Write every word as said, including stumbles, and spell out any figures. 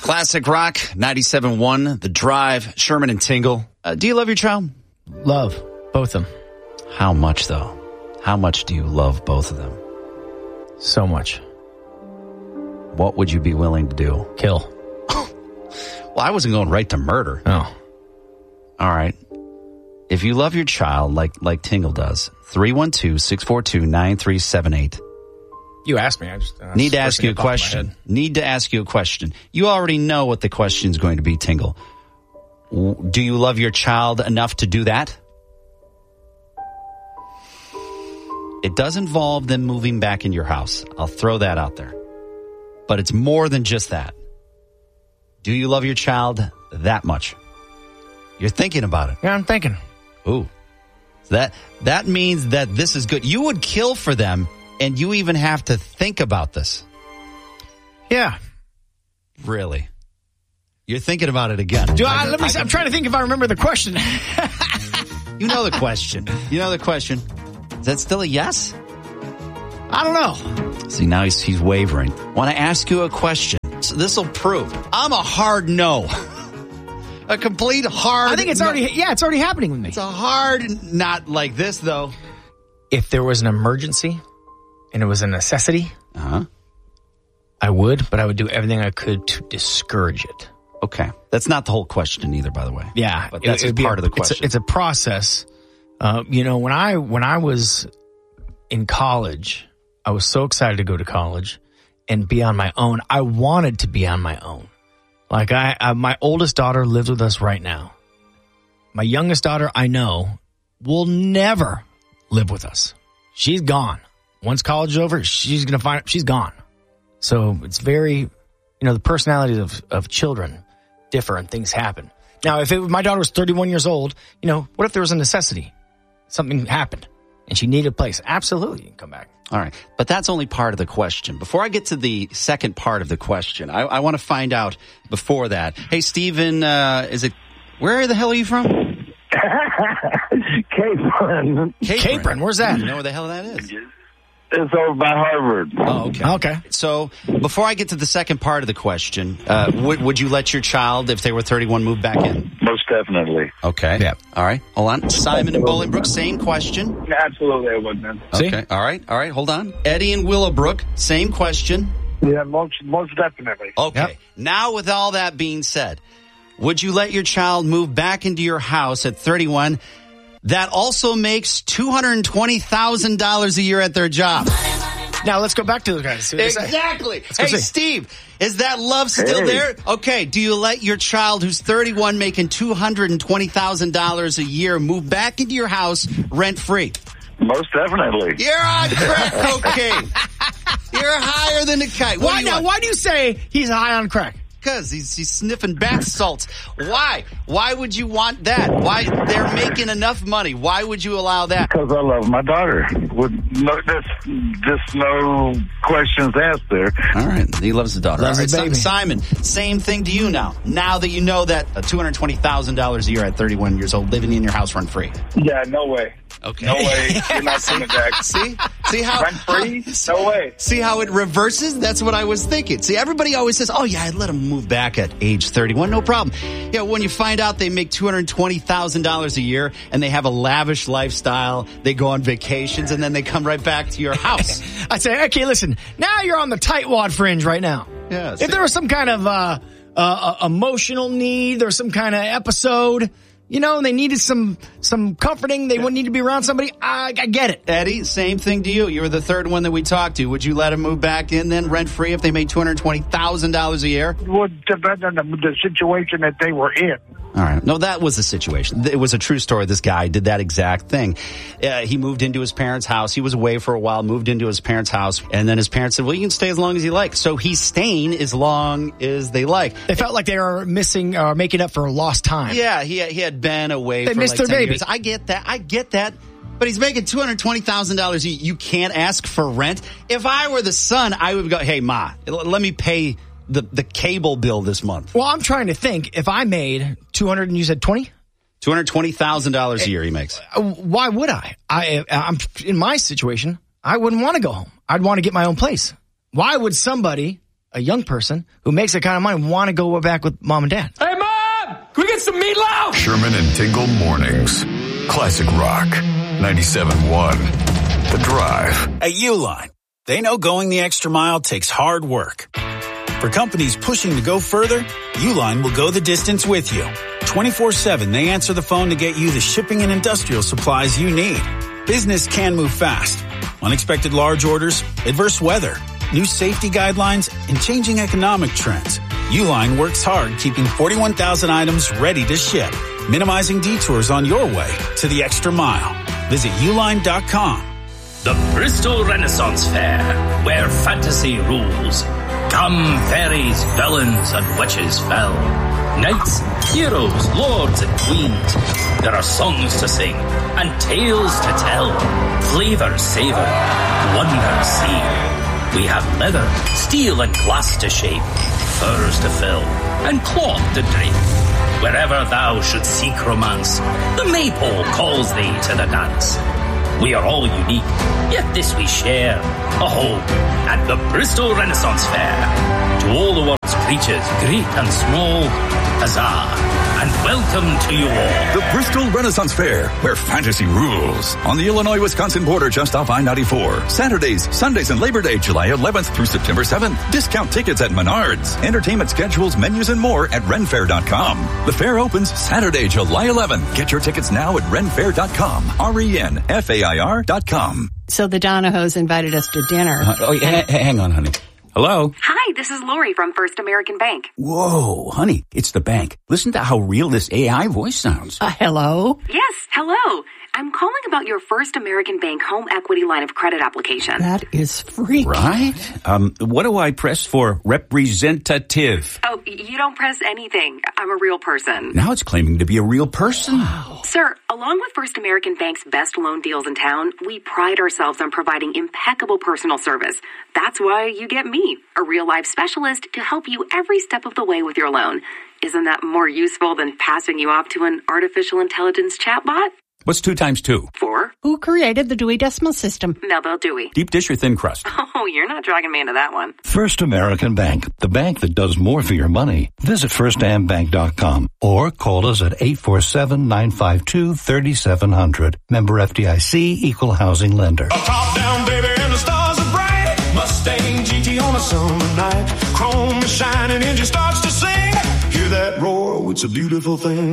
Classic Rock, ninety-seven point one, The Drive, Sherman and Tingle. Uh, do you love your child? Love. Both of them. How much, though? How much do you love both of them? So much. What would you be willing to do? Kill. Well, I wasn't going right to murder. Oh. All right. If you love your child like like Tingle does, three one two, six four two, nine three seven eight. You asked me. I just uh, Need to ask you a question. Need to ask you a question. You already know what the question is going to be, Tingle. Do you love your child enough to do that? It does involve them moving back in your house. I'll throw that out there. But it's more than just that. Do you love your child that much? You're thinking about it. Yeah, I'm thinking. Ooh. That that means that this is good. You would kill for them, and you even have to think about this. Yeah. Really? You're thinking about it again. Do I, let me. I, I'm trying to think if I remember the question. You know the question. You know the question. Is that still a yes? I don't know. See, now he's he's wavering. Want to ask you a question. So this will prove I'm a hard no. A complete hard. I think it's no. already. Yeah, it's already happening with me. It's a hard not like this though. If there was an emergency and it was a necessity, uh-huh. I would, but I would do everything I could to discourage it. Okay. That's not the whole question either, by the way. Yeah. But that's it, part a, of the question. It's a, it's a process. Uh, you know, when I when I was in college, I was so excited to go to college and be on my own. I wanted to be on my own. Like I, I my oldest daughter lives with us right now. My youngest daughter, I know, will never live with us. She's gone. Once college is over, she's going to find she's gone. So it's very, you know, the personalities of, of children differ and things happen. Now, if it, my daughter was thirty-one years old, you know, what if there was a necessity? Something happened and she needed a place. Absolutely, you can come back. All right. But that's only part of the question. Before I get to the second part of the question, I, I want to find out before that. Hey, Stephen, uh, is it, where the hell are you from? Capron. Capron. Where's that? You know where the hell that is? It's over by Harvard. Oh, okay. Okay. So before I get to the second part of the question, uh, would, would you let your child, if they were thirty-one, move back in? Most definitely. Okay. Yeah. All right. Hold on. Simon and Bolingbrook, same question. Absolutely, I would, man. See? Okay. All right. All right. Hold on. Eddie and Willowbrook, same question. Yeah, most most definitely. Okay. Yep. Now, with all that being said, would you let your child move back into your house at thirty-one that also makes two hundred twenty thousand dollars a year at their job? Now let's go back to the guys. See what they say. Exactly. go Hey, see. Steve, is that love still Hey. there? Okay. Do you let your child who's thirty-one making two hundred twenty thousand dollars a year move back into your house rent free? Most definitely. You're on crack cocaine. You're higher than a kite. What Why do you now? want? Why do you say he's high on crack? Because he's, he's sniffing bath salts. Why? Why would you want that? Why? They're making enough money. Why would you allow that? Because I love my daughter. With no, there's just no questions asked there. All right. He loves his daughter. Loves All right, his baby. Simon, same thing to you now. Now that you know that uh, two hundred twenty thousand dollars a year at thirty-one years old, living in your house rent free. Yeah, no way. Okay. No way. You're not coming back. See? See how? Rent free? how- No way. See how it reverses? That's what I was thinking. See, everybody always says, oh, yeah, I'd let them move back at age thirty-one. No problem. Yeah, when you find out they make two hundred twenty thousand dollars a year and they have a lavish lifestyle, they go on vacations, and then they come right back to your house. I say, okay, listen. Now you're on the tightwad fringe right now. Yeah, If there was some kind of uh, uh, uh, emotional need or some kind of episode, you know, and they needed some some comforting, they wouldn't need to be around somebody. I, I get it. Eddie, same thing to you. You were the third one that we talked to. Would you let them move back in then rent free if they made two hundred twenty thousand dollars a year? It would depend on the, the situation that they were in. All right. No, that was the situation. It was a true story. This guy did that exact thing. Uh, he moved into his parents' house. He was away for a while, moved into his parents' house, and then his parents said, well, you can stay as long as you like. So he's staying as long as they like. They felt like they were missing or making up for lost time. Yeah, he, he had been away They for missed like their ten baby. years. I get that. I get that. But he's making two hundred twenty thousand dollars. You can't ask for rent. If I were the son, I would go, hey, Ma, l- let me pay the, the cable bill this month. Well, I'm trying to think. If I made two hundred and you said twenty? two hundred twenty thousand dollars a year he makes. Uh, Why would I? I, I'm in my situation. I wouldn't want to go home. I'd want to get my own place. Why would somebody a young person who makes that kind of money want to go back with mom and dad. Hey, Mom! Can we get some meatloaf? Sherman and Tingle Mornings. Classic Rock. ninety-seven point one. The Drive. At Uline, they know going the extra mile takes hard work. For companies pushing to go further, Uline will go the distance with you. twenty-four seven, they answer the phone to get you the shipping and industrial supplies you need. Business can move fast. Unexpected large orders, adverse weather, new safety guidelines, and changing economic trends. Uline works hard keeping forty-one thousand items ready to ship, minimizing detours on your way to the extra mile. Visit uline dot com. The Bristol Renaissance Fair, where fantasy rules. Come fairies, villains, and witches fell. Knights, heroes, lords, and queens. There are songs to sing and tales to tell. Flavors savor, wonders see. We have leather, steel, and glass to shape. Furs to fill, and cloth to drape. Wherever thou should seek romance, the maypole calls thee to the dance. We are all unique, yet this we share. A home at the Bristol Renaissance Fair. To all the world's creatures, great and small, huzzah, and welcome to you all. The Bristol Renaissance Fair, where fantasy rules. On the Illinois-Wisconsin border just off I ninety-four. Saturdays, Sundays, and Labor Day, July eleventh through September seventh. Discount tickets at Menards. Entertainment schedules, menus, and more at ren fair dot com. The fair opens Saturday, July eleventh. Get your tickets now at ren fair dot com. R E N F A I R dot com. So the Donahos invited us to dinner. Uh, oh, yeah, hang on, honey. Hello? Hi, this is Lori from First American Bank. Whoa, honey, it's the bank. Listen to how real this A I voice sounds. Uh, hello? Yes, hello. I'm calling about your First American Bank home equity line of credit application. That is freaky. Right? Um, what do I press for representative? Oh, you don't press anything. I'm a real person. Now it's claiming to be a real person. Wow. Sir, along with First American Bank's best loan deals in town, we pride ourselves on providing impeccable personal service. That's why you get me, a real life specialist, to help you every step of the way with your loan. Isn't that more useful than passing you off to an artificial intelligence chatbot? What's two times two? Four. Who created the Dewey Decimal System? Melville Dewey. Deep dish or thin crust? Oh, you're not dragging me into that one. First American Bank, the bank that does more for your money. Visit first am bank dot com or call us at eight four seven, nine five two, three seven zero zero. Member F D I C, Equal Housing Lender. Top down, baby, and the stars are bright. Mustang G T on a summer night. Chrome is shining, engine starts to sing. Hear that roar, it's a beautiful thing.